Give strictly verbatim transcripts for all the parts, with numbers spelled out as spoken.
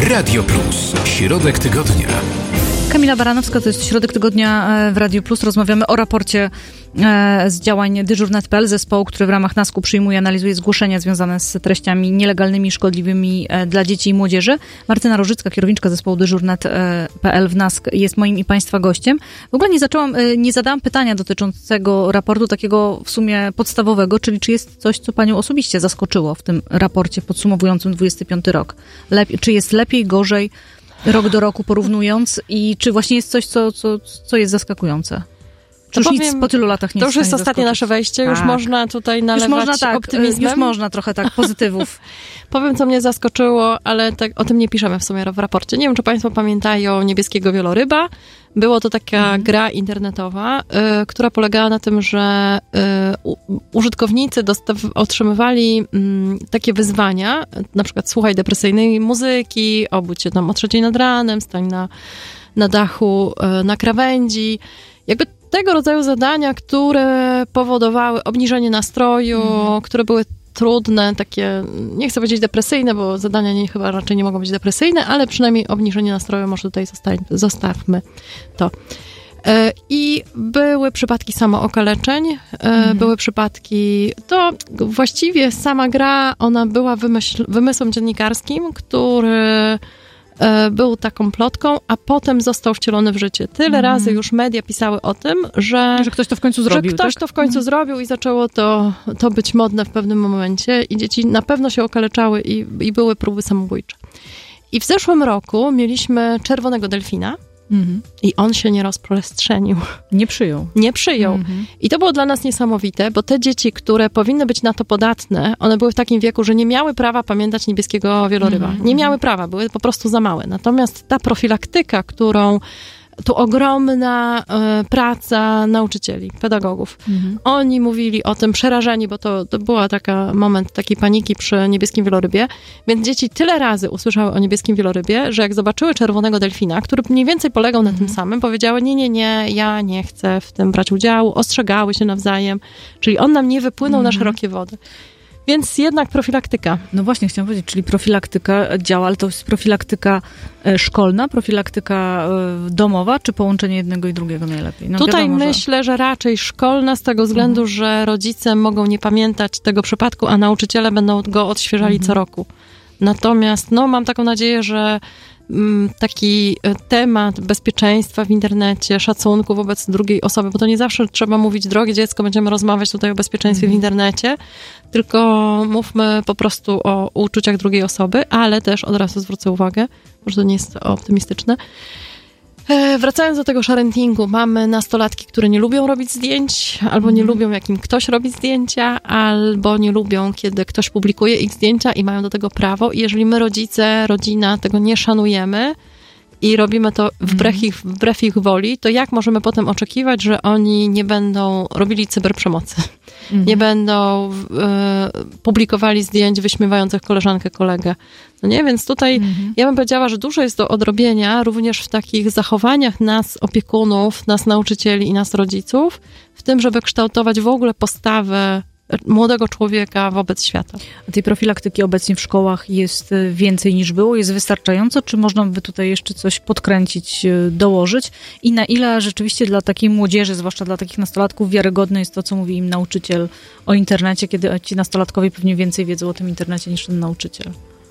Radio Plus. Środek tygodnia. Kamila Baranowska, to jest Środek Tygodnia w Radio Plus. Rozmawiamy o raporcie z działań dyżurnet kropka p l, zespołu, który w ramach nasku przyjmuje, analizuje zgłoszenia związane z treściami nielegalnymi, szkodliwymi dla dzieci i młodzieży. Martyna Rożycka, kierowniczka zespołu dyżurnet kropka p l w nask, jest moim i Państwa gościem. W ogóle nie zaczęłam, nie zadałam pytania dotyczącego raportu takiego w sumie podstawowego, czyli czy jest coś, co Panią osobiście zaskoczyło w tym raporcie podsumowującym dwudziesty piąty rok? Lep- czy jest lepiej, gorzej? Rok do roku porównując i czy właśnie jest coś, co, co, co jest zaskakujące? Czy już powiem, nic po tylu latach nie to jest To już jest ostatnie zaskoczyć? nasze wejście, tak. Już można tutaj nalewać już można, tak, optymizmem. Już można trochę tak, pozytywów. Powiem, co mnie zaskoczyło, ale tak, o tym nie piszemy w sumie w raporcie. Nie wiem, czy Państwo pamiętają Niebieskiego Wieloryba. Było to taka mhm. gra internetowa, y, która polegała na tym, że y, u, użytkownicy dostaw- otrzymywali y, takie wyzwania, na przykład słuchaj depresyjnej muzyki, obudź się tam o trzeciej nad ranem, stań na, na dachu, y, na krawędzi. Jakby tego rodzaju zadania, które powodowały obniżenie nastroju, mhm. które były trudne, takie, nie chcę powiedzieć depresyjne, bo zadania nie, chyba raczej nie mogą być depresyjne, ale przynajmniej obniżenie nastroju może tutaj zostań, zostawmy to. I były przypadki samookaleczeń, mhm. były przypadki, to właściwie sama gra, ona była wymyśl, wymysłem dziennikarskim, który był taką plotką, a potem został wcielony w życie. Tyle mm. razy już media pisały o tym, że... Że ktoś to w końcu zrobił, Że ktoś tak? to w końcu mm. zrobił i zaczęło to, to być modne w pewnym momencie i dzieci na pewno się okaleczały i, i były próby samobójcze. I w zeszłym roku mieliśmy czerwonego delfina, mm-hmm. i on się nie rozprzestrzenił. Nie przyjął. Nie przyjął. Mm-hmm. I to było dla nas niesamowite, bo te dzieci, które powinny być na to podatne, one były w takim wieku, że nie miały prawa pamiętać Niebieskiego Wieloryba. Mm-hmm. Nie miały prawa, były po prostu za małe. Natomiast ta profilaktyka, którą tu ogromna y, praca nauczycieli, pedagogów. Mhm. Oni mówili o tym przerażeni, bo to, to była taka moment takiej paniki przy Niebieskim Wielorybie, więc dzieci tyle razy usłyszały o Niebieskim Wielorybie, że jak zobaczyły czerwonego delfina, który mniej więcej polegał na mhm. tym samym, powiedziały, nie, nie, nie, ja nie chcę w tym brać udziału, ostrzegały się nawzajem, czyli on nam nie wypłynął mhm. na szerokie wody. Więc jednak profilaktyka. No właśnie, chciałam powiedzieć, czyli profilaktyka działa, ale to jest profilaktyka szkolna, profilaktyka domowa, czy połączenie jednego i drugiego najlepiej? No Tutaj wiadomo, myślę, że... że raczej szkolna z tego względu, mhm. że rodzice mogą nie pamiętać tego przypadku, a nauczyciele będą go odświeżali mhm. co roku. Natomiast no, mam taką nadzieję, że taki temat bezpieczeństwa w internecie, szacunku wobec drugiej osoby, bo to nie zawsze trzeba mówić, drogie dziecko, będziemy rozmawiać tutaj o bezpieczeństwie mm. w internecie, tylko mówmy po prostu o uczuciach drugiej osoby, ale też od razu zwrócę uwagę, może to nie jest optymistyczne. E, wracając do tego sharentingu, mamy nastolatki, które nie lubią robić zdjęć, albo nie mm. lubią, jak im ktoś robi zdjęcia, albo nie lubią, kiedy ktoś publikuje ich zdjęcia i mają do tego prawo. I jeżeli my, rodzice, rodzina, tego nie szanujemy i robimy to wbrew, mm. ich, wbrew ich woli, to jak możemy potem oczekiwać, że oni nie będą robili cyberprzemocy? Mm. Nie będą y, publikowali zdjęć wyśmiewających koleżankę, kolegę. No nie, więc tutaj mm-hmm. ja bym powiedziała, że dużo jest do odrobienia również w takich zachowaniach nas, opiekunów, nas, nauczycieli i nas, rodziców, w tym, żeby kształtować w ogóle postawę młodego człowieka wobec świata. A tej profilaktyki obecnie w szkołach jest więcej niż było? Jest wystarczająco? Czy można by tutaj jeszcze coś podkręcić, dołożyć? I na ile rzeczywiście dla takiej młodzieży, zwłaszcza dla takich nastolatków, wiarygodne jest to, co mówi im nauczyciel o internecie, kiedy ci nastolatkowie pewnie więcej wiedzą o tym internecie niż ten nauczyciel?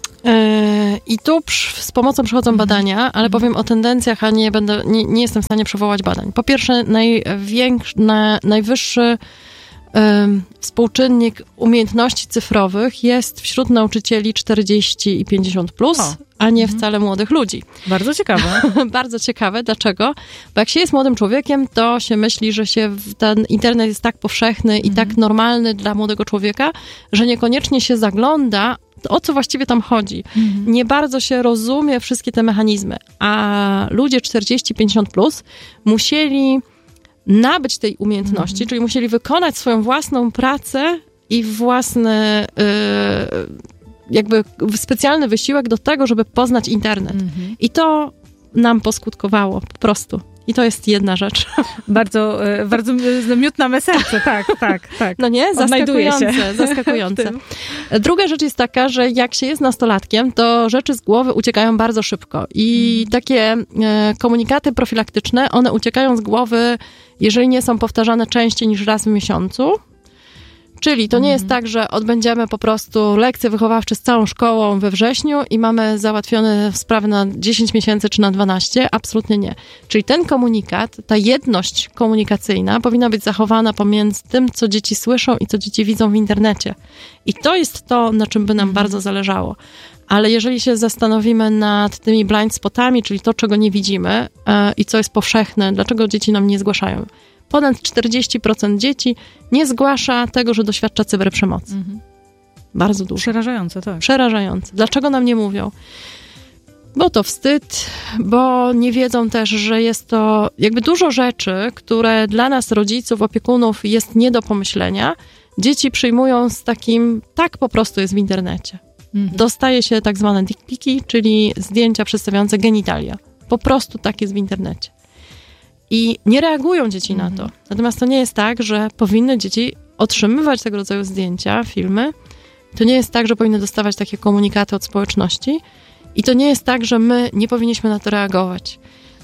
I tu z pomocą przychodzą mm. badania, ale mm. powiem o tendencjach, a nie będę, nie, nie jestem w stanie przywołać badań. Po pierwsze, największy, na, najwyższy um, współczynnik umiejętności cyfrowych jest wśród nauczycieli czterdzieści i pięćdziesiąt plus, o. a nie mm. wcale młodych ludzi. Bardzo ciekawe. Bardzo ciekawe. Dlaczego? Bo jak się jest młodym człowiekiem, to się myśli, że się ten internet jest tak powszechny mm. i tak normalny dla młodego człowieka, że niekoniecznie się zagląda, o co właściwie tam chodzi. Mhm. Nie bardzo się rozumie wszystkie te mechanizmy. A ludzie czterdzieści pięćdziesiąt plus musieli nabyć tej umiejętności, mhm. czyli musieli wykonać swoją własną pracę i własny yy, jakby specjalny wysiłek do tego, żeby poznać internet. Mhm. I to nam poskutkowało po prostu. I to jest jedna rzecz. Bardzo, bardzo miód na me serce, tak, tak, tak. No nie? Zaskakujące, się zaskakujące. Druga rzecz jest taka, że jak się jest nastolatkiem, to rzeczy z głowy uciekają bardzo szybko. I mm. takie komunikaty profilaktyczne, one uciekają z głowy, jeżeli nie są powtarzane częściej niż raz w miesiącu. Czyli to nie jest tak, że odbędziemy po prostu lekcje wychowawcze z całą szkołą we wrześniu i mamy załatwione sprawy na dziesięć miesięcy czy na dwanaście. Absolutnie nie. Czyli ten komunikat, ta jedność komunikacyjna powinna być zachowana pomiędzy tym, co dzieci słyszą i co dzieci widzą w internecie. I to jest to, na czym by nam mhm. bardzo zależało. Ale jeżeli się zastanowimy nad tymi blind spotami, czyli to, czego nie widzimy yy, i co jest powszechne, dlaczego dzieci nam nie zgłaszają? Ponad czterdzieści procent dzieci nie zgłasza tego, że doświadcza cyberprzemocy. Mhm. Bardzo dużo. Przerażające, tak. Przerażające. Dlaczego nam nie mówią? Bo to wstyd, bo nie wiedzą też, że jest to jakby dużo rzeczy, które dla nas, rodziców, opiekunów, jest nie do pomyślenia. Dzieci przyjmują z takim, tak po prostu jest w internecie. Mhm. Dostaje się tak zwane dick piki, czyli zdjęcia przedstawiające genitalia. Po prostu tak jest w internecie. I nie reagują dzieci na to. Natomiast to nie jest tak, że powinny dzieci otrzymywać tego rodzaju zdjęcia, filmy. To nie jest tak, że powinny dostawać takie komunikaty od społeczności. I to nie jest tak, że my nie powinniśmy na to reagować.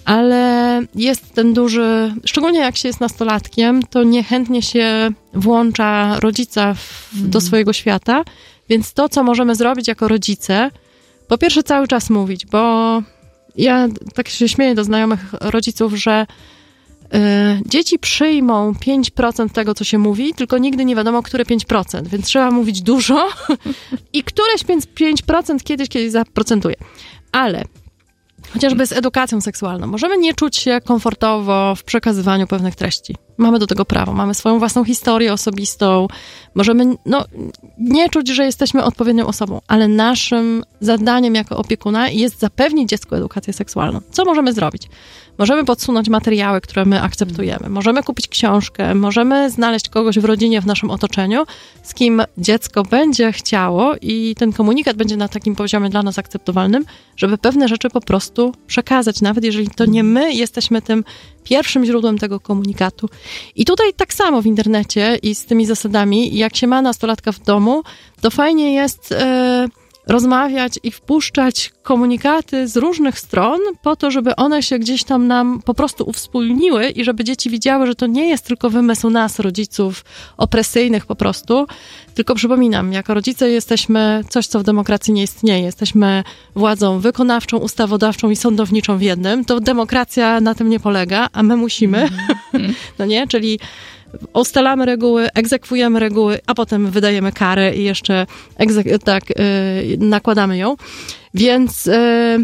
Ale jest ten duży, szczególnie jak się jest nastolatkiem, to niechętnie się włącza rodzica w, mm. do swojego świata. Więc to, co możemy zrobić jako rodzice, po pierwsze cały czas mówić, bo ja tak się śmieję do znajomych rodziców, że y, dzieci przyjmą pięć procent tego, co się mówi, tylko nigdy nie wiadomo, które pięć procent, więc trzeba mówić dużo i któreś pięć procent kiedyś, kiedyś zaprocentuje. Ale chociażby z edukacją seksualną. Możemy nie czuć się komfortowo w przekazywaniu pewnych treści. Mamy do tego prawo. Mamy swoją własną historię osobistą. Możemy no, nie czuć, że jesteśmy odpowiednią osobą, ale naszym zadaniem jako opiekuna jest zapewnić dziecku edukację seksualną. Co możemy zrobić? Możemy podsunąć materiały, które my akceptujemy. Możemy kupić książkę. Możemy znaleźć kogoś w rodzinie, w naszym otoczeniu, z kim dziecko będzie chciało i ten komunikat będzie na takim poziomie dla nas akceptowalnym, żeby pewne rzeczy po prostu przekazać, nawet jeżeli to nie my jesteśmy tym pierwszym źródłem tego komunikatu. I tutaj tak samo w internecie i z tymi zasadami, jak się ma nastolatka w domu, to fajnie jest e, rozmawiać i wpuszczać komunikaty z różnych stron po to, żeby one się gdzieś tam nam po prostu uwspólniły i żeby dzieci widziały, że to nie jest tylko wymysł nas, rodziców, opresyjnych po prostu, tylko przypominam, jako rodzice jesteśmy coś, co w demokracji nie istnieje. Jesteśmy władzą wykonawczą, ustawodawczą i sądowniczą w jednym. To demokracja na tym nie polega, a my musimy, mm. no nie? Czyli ustalamy reguły, egzekwujemy reguły, a potem wydajemy karę i jeszcze egzek- tak, yy, nakładamy ją. Więc yy,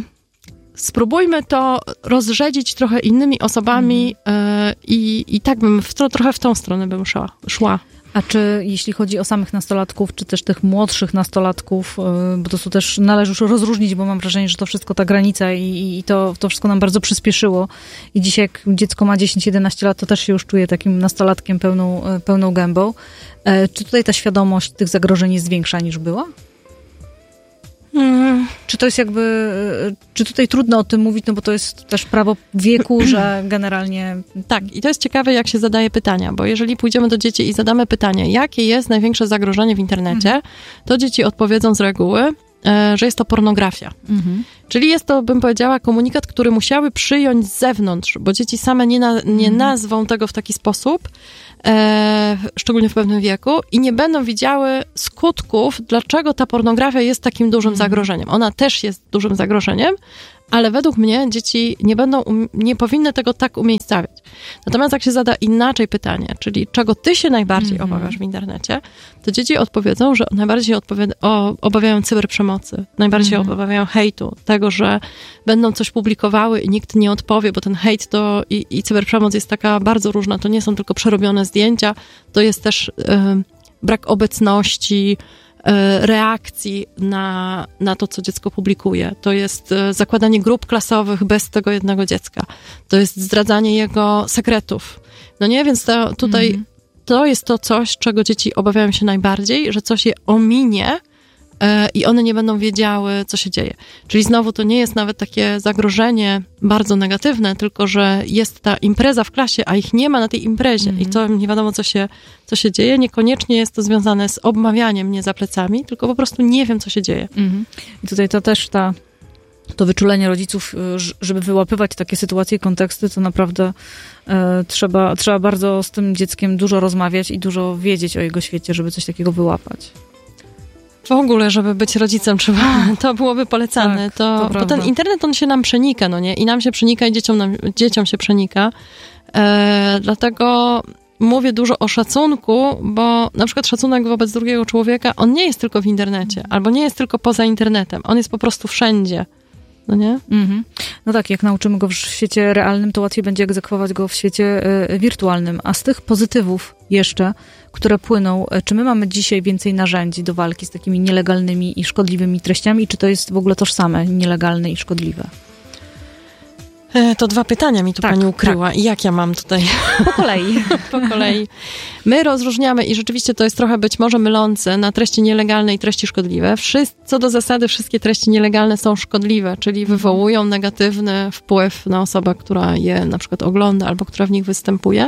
spróbujmy to rozrzedzić trochę innymi osobami mm. yy, i, i tak bym w to, trochę w tą stronę bym szła. szła. A czy jeśli chodzi o samych nastolatków, czy też tych młodszych nastolatków, bo to tu też należy już rozróżnić, bo mam wrażenie, że to wszystko ta granica i, i to, to wszystko nam bardzo przyspieszyło. I dzisiaj jak dziecko ma dziesięć jedenaście lat, to też się już czuje takim nastolatkiem pełną, pełną gębą. Czy tutaj ta świadomość tych zagrożeń jest większa niż była? Hmm. Czy to jest jakby, czy tutaj trudno o tym mówić, no bo to jest też prawo wieku, że generalnie... Tak, i to jest ciekawe, jak się zadaje pytania, bo jeżeli pójdziemy do dzieci i zadamy pytanie, jakie jest największe zagrożenie w internecie, mhm. to dzieci odpowiedzą z reguły, że jest to pornografia. Mhm. Czyli jest to, bym powiedziała, komunikat, który musiały przyjąć z zewnątrz, bo dzieci same nie, na, nie mhm. nazwą tego w taki sposób, e, szczególnie w pewnym wieku, i nie będą widziały skutków, dlaczego ta pornografia jest takim dużym mhm. zagrożeniem. Ona też jest dużym zagrożeniem, ale według mnie dzieci nie będą, um, nie powinny tego tak umiejscawiać. Natomiast jak się zada inaczej pytanie, czyli czego ty się najbardziej mm-hmm. obawiasz w internecie, to dzieci odpowiedzą, że najbardziej odpowiada, o, obawiają cyberprzemocy, najbardziej mm-hmm. obawiają hejtu, tego, że będą coś publikowały i nikt nie odpowie, bo ten hejt to i, i cyberprzemoc jest taka bardzo różna, to nie są tylko przerobione zdjęcia, to jest też y, brak obecności, reakcji na, na to, co dziecko publikuje. To jest zakładanie grup klasowych bez tego jednego dziecka. To jest zdradzanie jego sekretów. No nie, więc to, tutaj mm. to jest to coś, czego dzieci obawiają się najbardziej, że coś je ominie, e, i one nie będą wiedziały, co się dzieje. Czyli znowu to nie jest nawet takie zagrożenie bardzo negatywne, tylko że jest ta impreza w klasie, a ich nie ma na tej imprezie mm. i to nie wiadomo, co się, co się dzieje. Niekoniecznie jest to związane z obmawianiem mnie za plecami, tylko po prostu nie wiem, co się dzieje. Mm. I tutaj to też ta to wyczulenie rodziców, żeby wyłapywać takie sytuacje i konteksty, to naprawdę e, trzeba, trzeba bardzo z tym dzieckiem dużo rozmawiać i dużo wiedzieć o jego świecie, żeby coś takiego wyłapać. W ogóle, żeby być rodzicem, trzeba, to byłoby polecane. Tak, to, to bo ten internet, on się nam przenika, no nie? I nam się przenika, i dzieciom, nam, dzieciom się przenika. E, dlatego mówię dużo o szacunku, bo na przykład szacunek wobec drugiego człowieka, on nie jest tylko w internecie, albo nie jest tylko poza internetem. On jest po prostu wszędzie. No nie? Mm-hmm. No tak, jak nauczymy go w świecie realnym, to łatwiej będzie egzekwować go w świecie y, wirtualnym. A z tych pozytywów jeszcze, które płyną, czy my mamy dzisiaj więcej narzędzi do walki z takimi nielegalnymi i szkodliwymi treściami, czy to jest w ogóle tożsame, nielegalne i szkodliwe? To dwa pytania mi tu tak, pani ukryła. Tak. I jak ja mam tutaj... Po kolei. po kolei. My rozróżniamy, i rzeczywiście to jest trochę być może mylące, na treści nielegalne i treści szkodliwe. Wszyscy, co do zasady, wszystkie treści nielegalne są szkodliwe, czyli wywołują negatywny wpływ na osobę, która je na przykład ogląda albo która w nich występuje.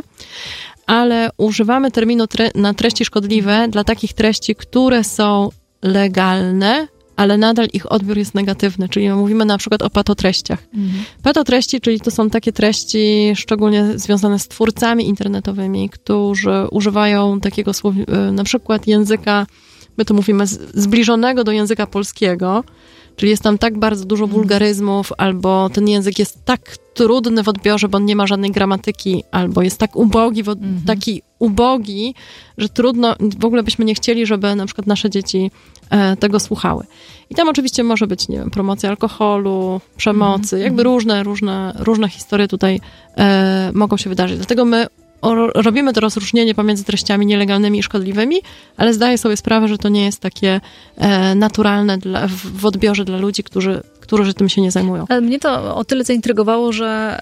Ale używamy terminu tre- na treści szkodliwe dla takich treści, które są legalne, ale nadal ich odbiór jest negatywny, czyli mówimy na przykład o patotreściach. Mhm. Patotreści, czyli to są takie treści szczególnie związane z twórcami internetowymi, którzy używają takiego słow, na przykład języka, my to mówimy zbliżonego do języka polskiego, czyli jest tam tak bardzo dużo wulgaryzmów, albo ten język jest tak trudny w odbiorze, bo on nie ma żadnej gramatyki, albo jest tak ubogi, od, mhm. taki ubogi, że trudno, w ogóle byśmy nie chcieli, żeby na przykład nasze dzieci e, tego słuchały. I tam oczywiście może być, nie wiem, promocja alkoholu, przemocy, mhm. jakby różne, różne, różne historie tutaj e, mogą się wydarzyć. Dlatego my o, robimy to rozróżnienie pomiędzy treściami nielegalnymi i szkodliwymi, ale zdaję sobie sprawę, że to nie jest takie e, naturalne dla, w, w odbiorze dla ludzi, którzy którzy tym się nie zajmują. Ale mnie to o tyle zaintrygowało, że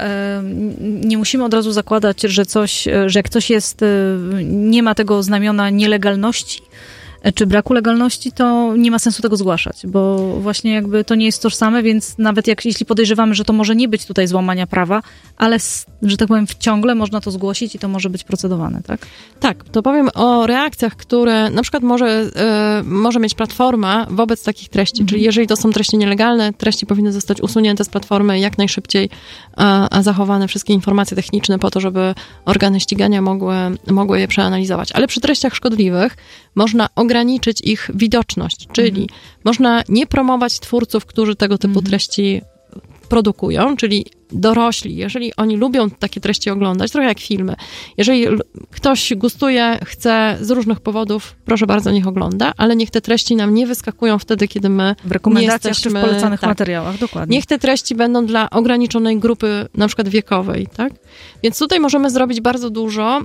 nie musimy od razu zakładać, że coś, że jak coś jest, nie ma tego znamiona nielegalności, czy braku legalności, to nie ma sensu tego zgłaszać, bo właśnie jakby to nie jest tożsame, więc nawet jak, jeśli podejrzewamy, że to może nie być tutaj złamania prawa, ale, że tak powiem, ciągle można to zgłosić i to może być procedowane, tak? Tak, to powiem o reakcjach, które na przykład może, y, może mieć platforma wobec takich treści, mhm. czyli jeżeli to są treści nielegalne, treści powinny zostać usunięte z platformy jak najszybciej, a, a zachowane wszystkie informacje techniczne po to, żeby organy ścigania mogły, mogły je przeanalizować. Ale przy treściach szkodliwych można ograniczyć ich widoczność, czyli mhm. można nie promować twórców, którzy tego typu mhm. treści produkują, czyli dorośli, jeżeli oni lubią takie treści oglądać, trochę jak filmy. Jeżeli ktoś gustuje, chce z różnych powodów, proszę bardzo, niech ogląda, ale niech te treści nam nie wyskakują wtedy, kiedy my w rekomendacjach nie jesteśmy, czy w polecanych tak, materiałach, dokładnie. Niech te treści będą dla ograniczonej grupy, na przykład wiekowej, tak? Więc tutaj możemy zrobić bardzo dużo.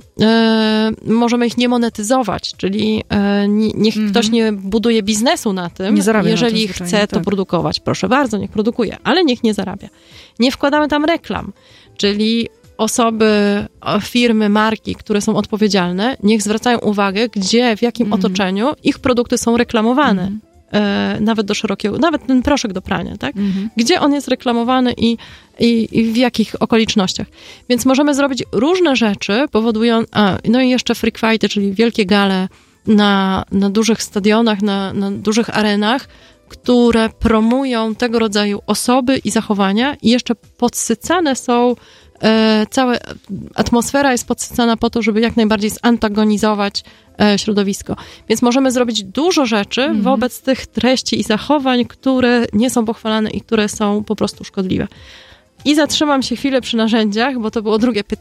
E, możemy ich nie monetyzować, czyli e, nie, niech mm-hmm. ktoś nie buduje biznesu na tym, nie zarabia jeżeli na tym chce to tak. produkować. Proszę bardzo, niech produkuje, ale niech nie zarabia. Nie wkładamy tam reklam, czyli osoby, firmy, marki, które są odpowiedzialne, niech zwracają uwagę, gdzie, w jakim mm. otoczeniu ich produkty są reklamowane. Mm. E, nawet do szerokiego, nawet ten proszek do prania, tak? Mm. Gdzie on jest reklamowany i, i, i w jakich okolicznościach. Więc możemy zrobić różne rzeczy, powodują, a, no i jeszcze freak fighty, czyli wielkie gale na, na dużych stadionach, na, na dużych arenach, które promują tego rodzaju osoby i zachowania i jeszcze podsycane są, e, cała atmosfera jest podsycana po to, żeby jak najbardziej zantagonizować e, środowisko. Więc możemy zrobić dużo rzeczy mhm. wobec tych treści i zachowań, które nie są pochwalane i które są po prostu szkodliwe. I zatrzymam się chwilę przy narzędziach, bo to było drugie pytanie.